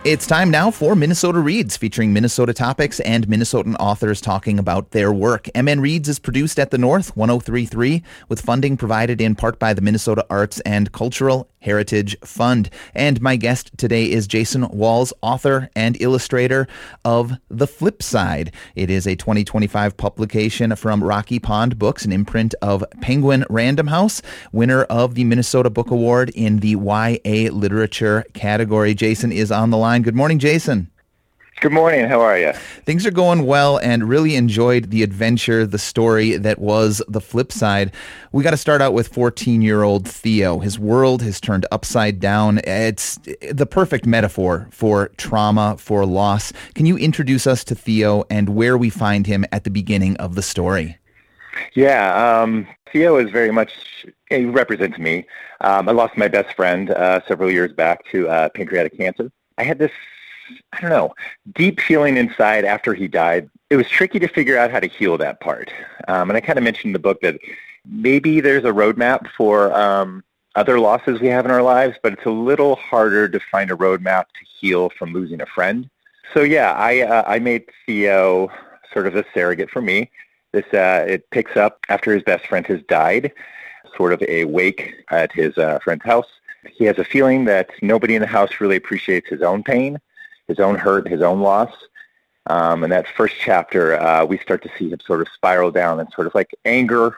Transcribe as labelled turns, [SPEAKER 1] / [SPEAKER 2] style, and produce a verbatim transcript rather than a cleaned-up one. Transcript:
[SPEAKER 1] It's time now for Minnesota Reads, featuring Minnesota topics and Minnesotan authors talking about their work. M N Reads is produced at the North one oh three point three, with funding provided in part by the Minnesota Arts and Cultural Heritage Fund. And my guest today is Jason Walls, author and illustrator of The Flip Side. It is a twenty twenty-five publication from Rocky Pond Books, an imprint of Penguin Random House, winner of the Minnesota Book Award in the Y A Literature category. Jason is on the line. Good morning, Jason.
[SPEAKER 2] Good morning. How are you?
[SPEAKER 1] Things are going well, and really enjoyed the adventure, the story that was The Flip Side. We got to start out with fourteen-year-old Theo. His world has turned upside down. It's the perfect metaphor for trauma, for loss. Can you introduce us to Theo and where we find him at the beginning of the story?
[SPEAKER 2] Yeah, um, Theo is very much, he represents me. Um, I lost my best friend uh, several years back to uh, pancreatic cancer. I had this, I don't know, deep feeling inside after he died. It was tricky to figure out how to heal that part. Um, and I kind of mentioned in the book that maybe there's a roadmap for um, other losses we have in our lives, but it's a little harder to find a roadmap to heal from losing a friend. So yeah, I uh, I made Theo sort of a surrogate for me. This uh, it picks up after his best friend has died, sort of a wake at his uh, friend's house. He has a feeling that nobody in the house really appreciates his own pain, his own hurt, his own loss. Um, and that first chapter, uh, we start to see him sort of spiral down and sort of like anger